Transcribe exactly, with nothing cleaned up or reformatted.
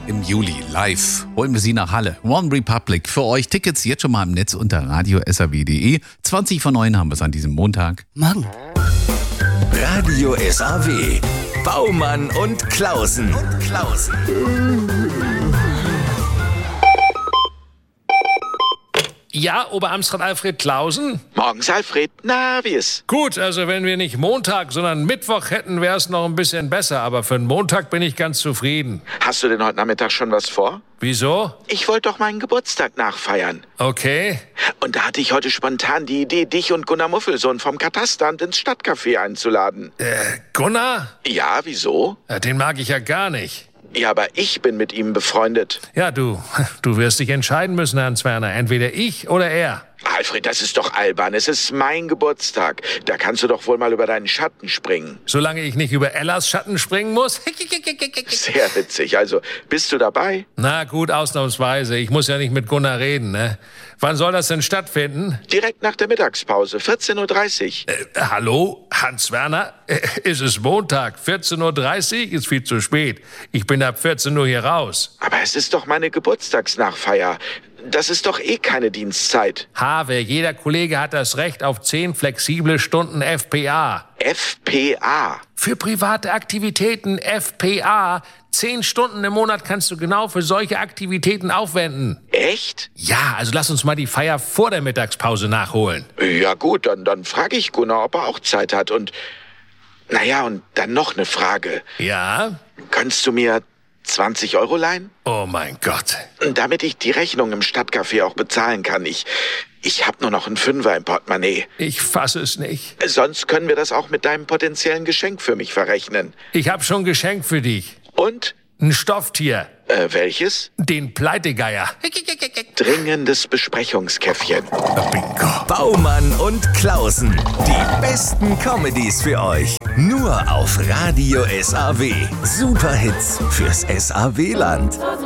Im Juli live holen wir sie nach Halle. One Republic für euch. Tickets jetzt schon mal im Netz unter radio s a w punkt d e. zwanzig vor neun haben wir es an diesem Montag. Morgen. Radio S A W. Baumann und Klausen. Und Klausen. Ja, Oberamtsrat Alfred Klausen? Morgens, Alfred. Na, wie ist? Gut, also wenn wir nicht Montag, sondern Mittwoch hätten, wäre es noch ein bisschen besser. Aber für einen Montag bin ich ganz zufrieden. Hast du denn heute Nachmittag schon was vor? Wieso? Ich wollte doch meinen Geburtstag nachfeiern. Okay. Und da hatte ich heute spontan die Idee, dich und Gunnar Muffelsohn vom Katasteramt ins Stadtcafé einzuladen. Äh, Gunnar? Ja, wieso? Ja, den mag ich ja gar nicht. Ja, aber ich bin mit ihm befreundet. Ja, du, du wirst dich entscheiden müssen, Hans Werner. Entweder ich oder er. Alfred, das ist doch albern. Es ist mein Geburtstag. Da kannst du doch wohl mal über deinen Schatten springen. Solange ich nicht über Ellas Schatten springen muss. Sehr witzig. Also, bist du dabei? Na gut, ausnahmsweise. Ich muss ja nicht mit Gunnar reden, ne? Wann soll das denn stattfinden? Direkt nach der Mittagspause, vierzehn Uhr dreißig. Äh, hallo, Hans Werner? Äh, ist es Montag? vierzehn Uhr dreißig? Ist viel zu spät. Ich bin ab vierzehn Uhr hier raus. Aber es ist doch meine Geburtstagsnachfeier. Das ist doch eh keine Dienstzeit. Have, jeder Kollege hat das Recht auf zehn flexible Stunden F P A. F P A? Für private Aktivitäten F P A. Zehn Stunden im Monat kannst du genau für solche Aktivitäten aufwenden. Echt? Ja, also lass uns mal die Feier vor der Mittagspause nachholen. Ja gut, dann, dann frage ich Gunnar, ob er auch Zeit hat. Und naja, und dann noch eine Frage. Ja? Kannst du mir zwanzig Euro leihen? Oh mein Gott. Damit ich die Rechnung im Stadtcafé auch bezahlen kann. Ich, ich hab nur noch einen Fünfer im Portemonnaie. Ich fasse es nicht. Sonst können wir das auch mit deinem potenziellen Geschenk für mich verrechnen. Ich hab schon ein Geschenk für dich. Und? Ein Stofftier. Äh, welches? Den Pleitegeier. Dringendes Besprechungskäffchen. Bingo. Baumann und Klausen. Die besten Comedies für euch. Nur auf Radio S A W. Superhits fürs S A W-Land.